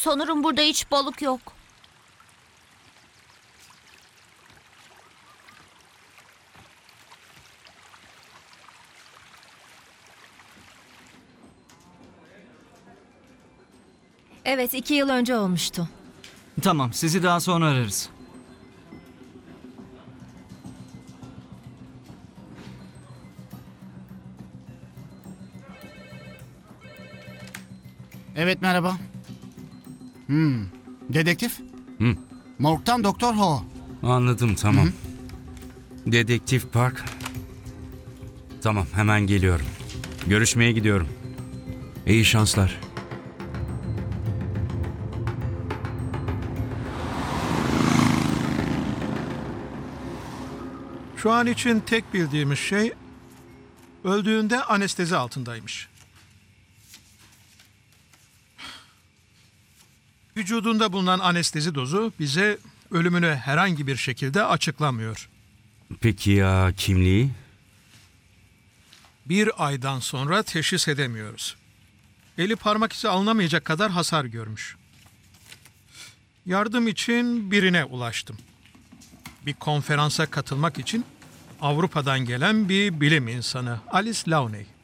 Sanırım burada hiç balık yok. Evet, 2 yıl önce olmuştu. Tamam, sizi daha sonra ararız. Evet, merhaba. Dedektif? Hı. Morg'dan Doktor Ho. Anladım, tamam. Dedektif Park. Tamam, hemen geliyorum. Görüşmeye gidiyorum. İyi şanslar. Şu an için tek bildiğimiz şey öldüğünde anestezi altındaymış. Vücudunda bulunan anestezi dozu bize ölümünü herhangi bir şekilde açıklamıyor. Peki ya kimliği? Bir aydan sonra teşhis edemiyoruz. Eli parmak izi alınamayacak kadar hasar görmüş. Yardım için birine ulaştım. Bir konferansa katılmak için Avrupa'dan gelen bir bilim insanı, Alice Launay.